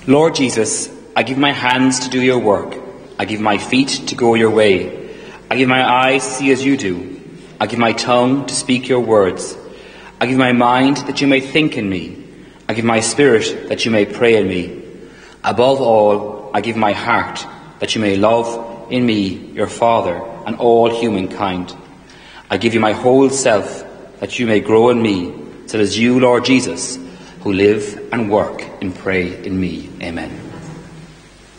Lord Jesus, I give my hands to do your work. I give my feet to go your way. I give my eyes to see as you do. I give my tongue to speak your words. I give my mind that you may think in me. I give my spirit that you may pray in me. Above all, I give my heart that you may love in me your Father and all humankind. I give you my whole self that you may grow in me, so as you, Lord Jesus, who live and work and pray in me. Amen.